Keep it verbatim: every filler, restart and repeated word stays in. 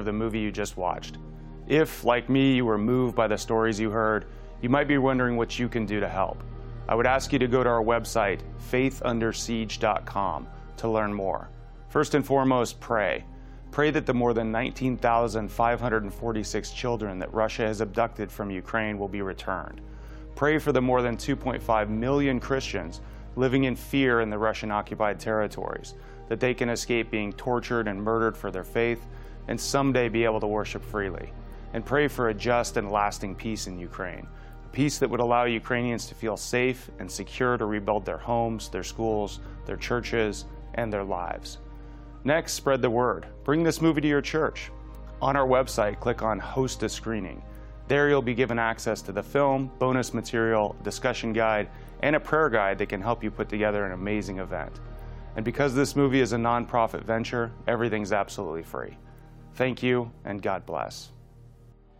the movie you just watched. If, like me, you were moved by the stories you heard, you might be wondering what you can do to help. I would ask you to go to our website, faith under siege dot com, to learn more. First and foremost, pray. Pray that the more than nineteen thousand five hundred forty-six children that Russia has abducted from Ukraine will be returned. Pray for the more than two point five million Christians living in fear in the Russian-occupied territories, that they can escape being tortured and murdered for their faith, and someday be able to worship freely. And pray for a just and lasting peace in Ukraine, a peace that would allow Ukrainians to feel safe and secure to rebuild their homes, their schools, their churches, and their lives. Next, spread the word. Bring this movie to your church. On our website, click on Host a Screening. There you'll be given access to the film, bonus material, discussion guide, and a prayer guide that can help you put together an amazing event. And because this movie is a nonprofit venture, everything's absolutely free. Thank you, and God bless.